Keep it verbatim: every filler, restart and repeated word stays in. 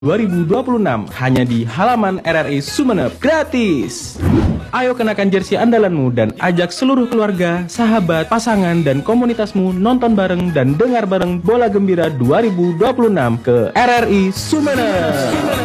dua ribu dua puluh enam hanya di halaman R R I Sumeneb, gratis. Ayo kenakan jersey andalanmu dan ajak seluruh keluarga, sahabat, pasangan, dan komunitasmu nonton bareng dan dengar bareng Bola Gembira dua ribu dua puluh enam ke R R I Sumeneb.